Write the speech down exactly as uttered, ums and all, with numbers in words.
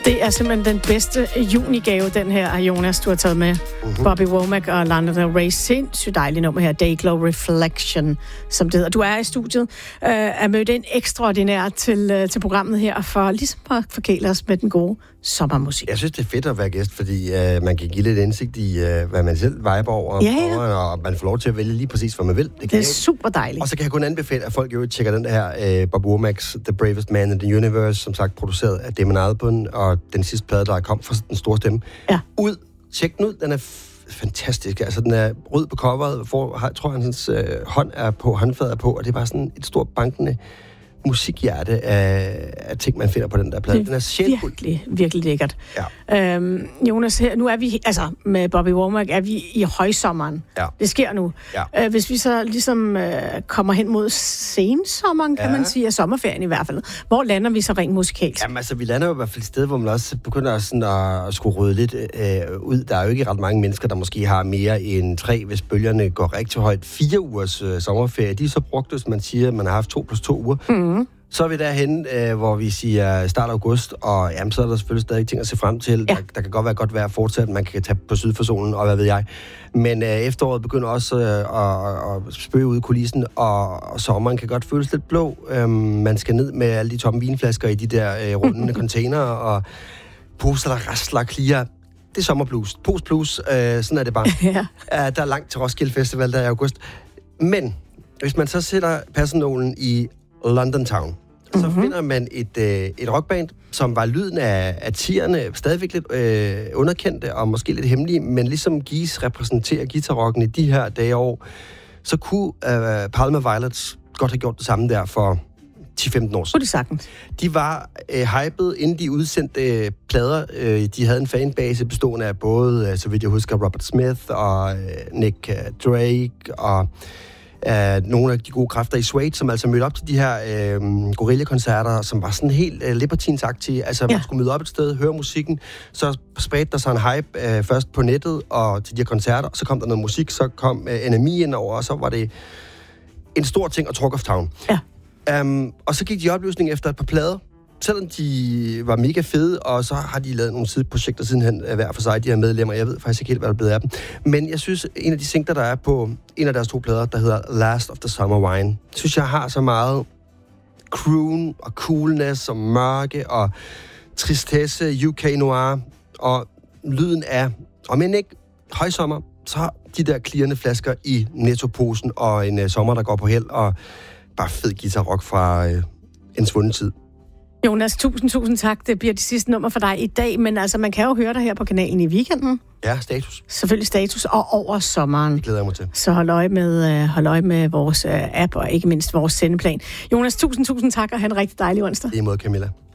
Det er simpelthen den bedste junigave, den her, Jonas, du har taget med. Uh-huh. Bobby Womack og Lana Del Rey. Sindssygt dejligt nummer her. Dayglow Reflection, som det hedder. Du er i studiet, øh, er mødt ind ekstraordinært til, øh, til programmet her, for ligesom at forkæle os med den gode sommermusik. Jeg synes, det er fedt at være gæst, fordi øh, man kan give lidt indsigt i, øh, hvad man selv viber over, ja, ja. og man får lov til at vælge lige præcis, hvad man vil. Det, det er jeg. super dejligt. Og så kan jeg kun anbefale, at folk jo tjekker den her øh, Bobby Womack's The Bravest Man in the Universe, som sagt produceret af Damon Albarn, og den sidste plade, der kom fra Den Store Stemme. Ja. Ud. Tjek den ud. Den er f- fantastisk. Altså, den er rød på coveret, hvor jeg tror, hans øh, hånd er på, håndfladet er på, og det er bare sådan et stort bankende musikhjerte af, af ting, man finder på den der plade. Den er sjælfuld. Virkelig, virkelig lækkert. Ja. Øhm, Jonas, her, nu er vi, altså med Bobby Womack, er vi i højsommeren. Ja. Det sker nu. Ja. Øh, hvis vi så ligesom øh, kommer hen mod sensommeren, kan ja. man sige, af sommerferien i hvert fald. Hvor lander vi så rent musikalsk? Jamen altså, vi lander jo i hvert fald et sted, hvor man også begynder sådan at, at skulle rydde lidt øh, ud. Der er jo ikke ret mange mennesker, der måske har mere end tre, hvis bølgerne går rigtig højt. Fire ugers øh, sommerferie, de er så brugt, hvis man siger, at man har haft to plus to uger. Mm. Så er vi derhen, øh, hvor vi siger start august, og jamen, så er der selvfølgelig stadig ting at se frem til. Ja. Der, der kan godt være godt vejr fortsat, man kan tage på syd for solen, og hvad ved jeg. Men øh, efteråret begynder også øh, at, at spøge ud i kulissen, og, og sommeren kan godt føles lidt blå. Øhm, man skal ned med alle de tomme vinflasker i de der øh, rundende containere, og poser, der rasler og klirer. Det er sommerblues. Post plus, øh, sådan er det bare. Ja. Uh, der er langt til Roskilde Festival, der er i august. Men hvis man så sætter personolen i London Town, så mm-hmm. finder man et, øh, et rockband, som var lyden af, af tierne, stadigvæk lidt øh, underkendte og måske lidt hemmelige, men ligesom Geese repræsenterer guitarrocken i de her dage og år, så kunne øh, Palma Violets godt have gjort det samme der for ti femten år siden. Det sagtens. De var øh, hyped, inden de udsendte øh, plader. Øh, de havde en fanbase bestående af både, øh, så vidt jeg husker, Robert Smith og øh, Nick øh, Drake og Uh, nogle af de gode kræfter i Suede, som altså mødte op til de her uh, guerilla-koncerter, som var sådan helt uh, libertinsagtige. Altså, ja. Man skulle møde op et sted, høre musikken, så spredte der sig en hype uh, først på nettet og til de her koncerter, så kom der noget musik, så kom uh, N M I ind over, og så var det en stor ting at Talk of Town. Ja. Um, og så gik de i opløsning efter et par plader, selvom de var mega fede, og så har de lavet nogle sideprojekter sidenhen hver for sig, de her medlemmer. Jeg ved faktisk ikke helt, hvad der er blevet af dem. Men jeg synes, en af de singler, der er på en af deres to plader, der hedder Last of the Summer Wine, synes jeg har så meget croon og coolness og mørke og tristesse, U K noir, og lyden af, om end ikke højsommer, så har de der klirrende flasker i nettoposen og en uh, sommer, der går på held, og bare fed guitar-rock fra uh, en svunden tid. Jonas, tusind, tusind tak. Det bliver det sidste nummer for dig i dag, men altså, man kan jo høre dig her på kanalen i weekenden. Ja, status. Selvfølgelig status, og over sommeren. Det glæder jeg mig til. Så hold øje med, uh, hold øje med vores uh, app, og ikke mindst vores sendeplan. Jonas, tusind, tusind tak, og have en rigtig dejlig onsdag. Det er måde, Camilla.